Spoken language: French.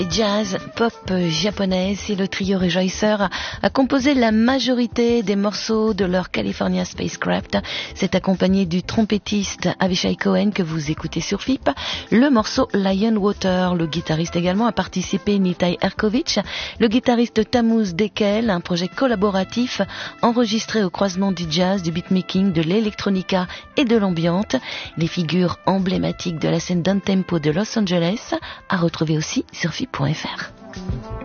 Jazz, pop japonaise et le trio Rejoicer a composé la majorité des morceaux de leur California Spacecraft. C'est accompagné du trompettiste Avishai Cohen que vous écoutez sur FIP. Le morceau Lion Water, le guitariste également a participé Nitai Erkovitch, le guitariste Tammuz Dekel, un projet collaboratif enregistré au croisement du jazz, du beatmaking, de l'électronica et de l'ambiante. Les figures emblématiques de la scène downtempo de Los Angeles à retrouver aussi sur FIP.fr.